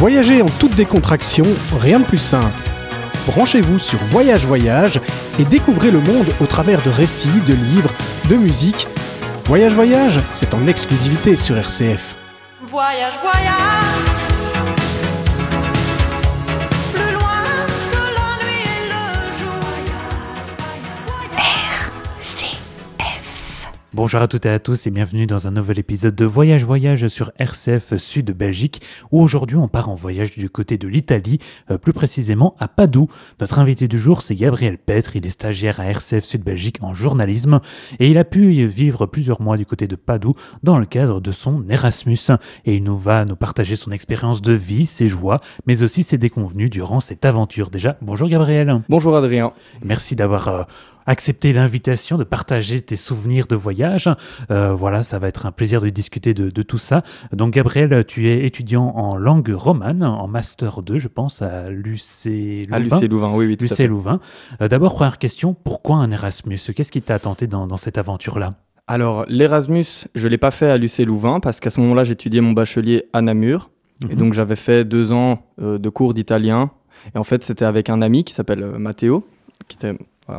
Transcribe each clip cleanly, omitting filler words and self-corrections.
Voyager en toute décontraction, rien de plus simple. Branchez-vous sur Voyage Voyage et découvrez le monde au travers de récits, de livres, de musique. Voyage Voyage, c'est en exclusivité sur RCF. Voyage, voyage, plus loin que la nuit et le jour. RCF. Bonjour à toutes et à tous et bienvenue dans un nouvel épisode de Voyage Voyage sur RCF Sud Belgique, où aujourd'hui on part en voyage du côté de l'Italie, plus précisément à Padoue. Notre invité du jour, c'est Gabriel Petre, il est stagiaire à RCF Sud Belgique en journalisme et il a pu vivre plusieurs mois du côté de Padoue dans le cadre de son Erasmus. Et il va nous partager son expérience de vie, ses joies, mais aussi ses déconvenues durant cette aventure. Déjà, bonjour Gabriel. Bonjour Adrien. Merci d'avoir accepter l'invitation, de partager tes souvenirs de voyage. Voilà, ça va être un plaisir de discuter de tout ça. Donc Gabriel, tu es étudiant en langue romane, en Master 2, je pense, à l'UC Louvain. À l'UC Louvain, oui, tout à fait. l'UC Louvain. D'abord, première question, pourquoi un Erasmus ? Qu'est-ce qui t'a tenté dans cette aventure-là ? Alors, l'Erasmus, je ne l'ai pas fait à l'UC Louvain parce qu'à ce moment-là, j'étudiais mon bachelier à Namur. Et donc, j'avais fait 2 ans de cours d'italien. Et en fait, c'était avec un ami qui s'appelle Matteo, qui est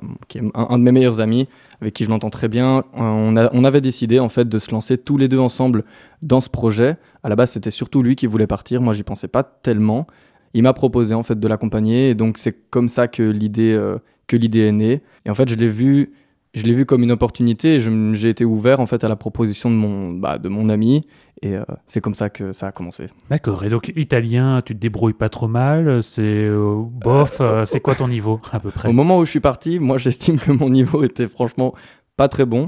un de mes meilleurs amis, avec qui je m'entends très bien. On avait décidé en fait de se lancer tous les deux ensemble dans ce projet. À la base, c'était surtout lui qui voulait partir. Moi, j'y pensais pas tellement. Il m'a proposé en fait de l'accompagner, et donc c'est comme ça que l'idée est née. Et en fait, je l'ai vu comme une opportunité. Et j'ai été ouvert en fait à la proposition de mon ami. Et c'est comme ça que ça a commencé. D'accord. Et donc, italien, tu te débrouilles pas trop mal. C'est bof. C'est quoi ton niveau à peu près ? Au moment où je suis parti, moi, j'estime que mon niveau était franchement pas très bon.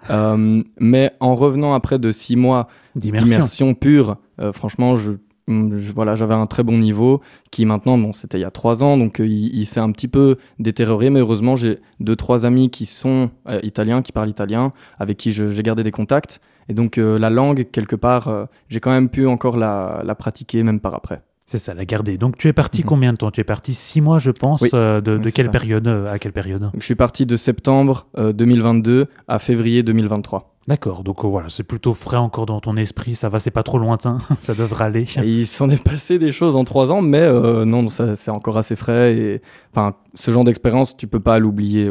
Mais en revenant après de 6 mois d'immersion pure, franchement, voilà, j'avais un très bon niveau qui maintenant, c'était il y a 3 ans, donc il s'est un petit peu détérioré, mais heureusement, j'ai 2-3 amis qui sont italiens, qui parlent italien, avec qui j'ai gardé des contacts. Et donc la langue, quelque part, j'ai quand même pu encore la pratiquer, même par après. C'est ça, la garder. Donc tu es parti combien de temps ? Tu es parti 6 mois, je pense. Oui. De quelle période à quelle période ? Donc, je suis parti de septembre 2022 à février 2023. D'accord, donc voilà, c'est plutôt frais encore dans ton esprit, ça va, c'est pas trop lointain, ça devrait aller. Et il s'en est passé des choses en 3 ans, mais non, ça, c'est encore assez frais. Et enfin, ce genre d'expérience, tu peux pas l'oublier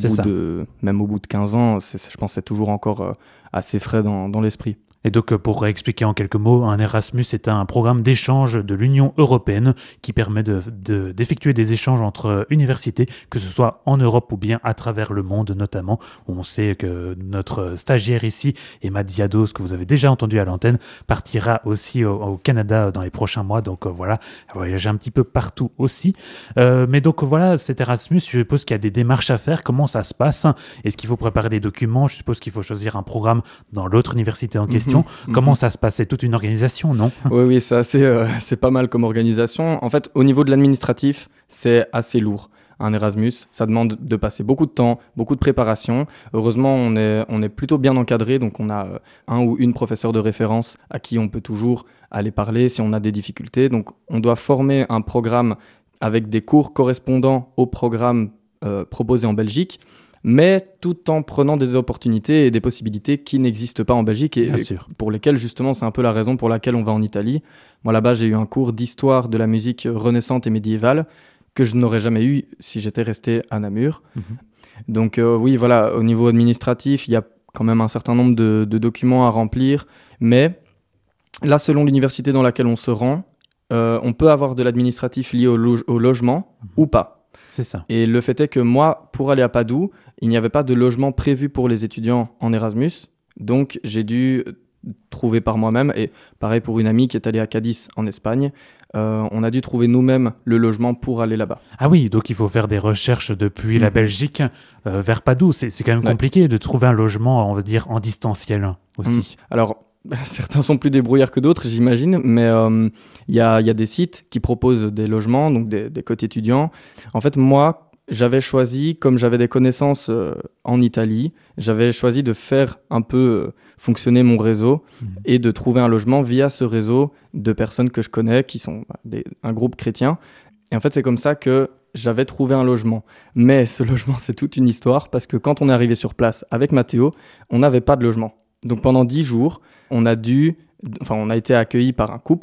même au bout de 15 ans. Je pense que c'est toujours encore assez frais dans l'esprit. Et donc, pour expliquer en quelques mots, un Erasmus est un programme d'échange de l'Union européenne qui permet d'effectuer des échanges entre universités, que ce soit en Europe ou bien à travers le monde notamment. On sait que notre stagiaire ici, Emma Diados, que vous avez déjà entendu à l'antenne, partira aussi au Canada dans les prochains mois. Donc voilà, voyager un petit peu partout aussi. Mais donc voilà, cet Erasmus, je suppose qu'il y a des démarches à faire. Comment ça se passe ? Est-ce qu'il faut préparer des documents ? Je suppose qu'il faut choisir un programme dans l'autre université en question. Comment ça se passe ? C'est toute une organisation, non ? Oui, c'est pas mal comme organisation. En fait, au niveau de l'administratif, c'est assez lourd. Un Erasmus, ça demande de passer beaucoup de temps, beaucoup de préparation. Heureusement, on est plutôt bien encadré, donc on a un ou une professeur de référence à qui on peut toujours aller parler si on a des difficultés. Donc, on doit former un programme avec des cours correspondant au programme proposé en Belgique, mais tout en prenant des opportunités et des possibilités qui n'existent pas en Belgique et pour lesquelles, justement, c'est un peu la raison pour laquelle on va en Italie. Moi, là-bas, j'ai eu un cours d'histoire de la musique renaissante et médiévale que je n'aurais jamais eu si j'étais resté à Namur. Donc, oui, voilà, au niveau administratif, il y a quand même un certain nombre de documents à remplir, mais là, selon l'université dans laquelle on se rend, on peut avoir de l'administratif lié au logement ou pas. C'est ça. Et le fait est que moi, pour aller à Padoue, il n'y avait pas de logement prévu pour les étudiants en Erasmus. Donc, j'ai dû trouver par moi-même. Et pareil pour une amie qui est allée à Cadiz en Espagne. On a dû trouver nous-mêmes le logement pour aller là-bas. Ah oui, donc il faut faire des recherches depuis la Belgique vers Padoue. C'est quand même compliqué de trouver un logement, on va dire, en distanciel aussi. Alors, certains sont plus débrouillards que d'autres, j'imagine, mais il y a des sites qui proposent des logements, donc des cotes étudiants. En fait, moi, j'avais choisi, comme j'avais des connaissances en Italie, j'avais choisi de faire un peu fonctionner mon réseau et de trouver un logement via ce réseau de personnes que je connais, qui sont un groupe chrétien. Et en fait, c'est comme ça que j'avais trouvé un logement. Mais ce logement, c'est toute une histoire, parce que quand on est arrivé sur place avec Matteo, on n'avait pas de logement. Donc pendant 10 jours, on a été accueillis par un couple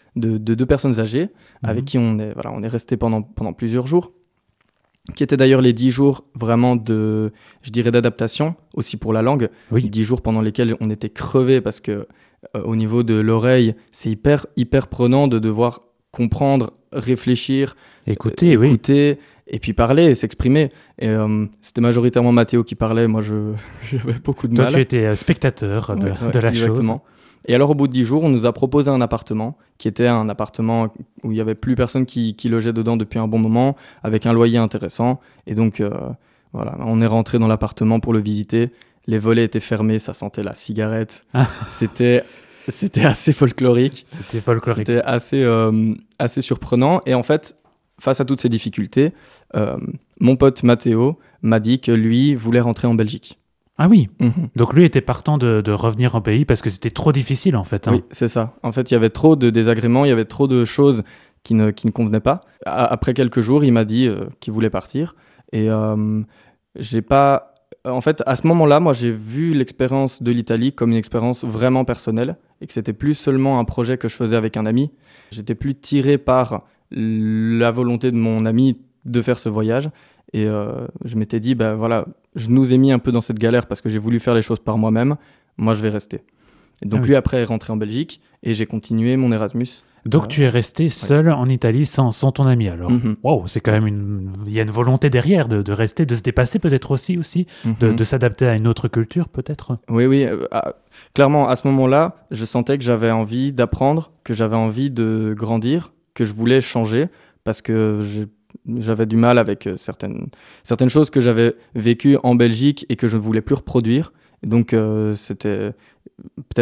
de 2 personnes âgées avec qui on est resté pendant plusieurs jours, qui étaient d'ailleurs les 10 jours vraiment je dirais d'adaptation, aussi pour la langue. Oui. 10 jours pendant lesquels on était crevés parce que au niveau de l'oreille, c'est hyper prenant de devoir comprendre, réfléchir, Écoutez, oui. écouter, et puis parler et s'exprimer. Et c'était majoritairement Mathéo qui parlait, moi j'avais beaucoup de Toi, mal. tu étais spectateur de la Exactement. chose. Et alors, au bout de 10 jours, on nous a proposé un appartement, qui était un appartement où il n'y avait plus personne qui logeait dedans depuis un bon moment, avec un loyer intéressant. Et donc, voilà, on est rentré dans l'appartement pour le visiter. Les volets étaient fermés, ça sentait la cigarette. Ah. C'était assez folklorique. C'était folklorique. C'était assez surprenant. Et en fait, face à toutes ces difficultés, mon pote Mathéo m'a dit que lui voulait rentrer en Belgique. Ah oui, Mhm. donc lui était partant de revenir en pays parce que c'était trop difficile en fait. Hein. Oui, c'est ça. En fait, il y avait trop de désagréments, il y avait trop de choses qui ne convenaient pas. Après quelques jours, il m'a dit qu'il voulait partir. Et j'ai pas... En fait, à ce moment-là, moi, j'ai vu l'expérience de l'Italie comme une expérience vraiment personnelle et que c'était plus seulement un projet que je faisais avec un ami. J'étais plus tiré par la volonté de mon ami de faire ce voyage. Et je m'étais dit, ben voilà, je nous ai mis un peu dans cette galère parce que j'ai voulu faire les choses par moi-même. Moi, je vais rester. Et donc, Ah oui. lui, après, est rentré en Belgique et j'ai continué mon Erasmus. Donc tu es resté seul en Italie sans ton ami alors. Mhm. Wow, c'est quand même il y a une volonté derrière de rester, de se dépasser peut-être aussi, Mhm. de s'adapter à une autre culture peut-être. Oui. Clairement, à ce moment-là, je sentais que j'avais envie d'apprendre, que j'avais envie de grandir, que je voulais changer parce que j'avais du mal avec certaines choses que j'avais vécues en Belgique et que je ne voulais plus reproduire. Et donc, c'était peut-être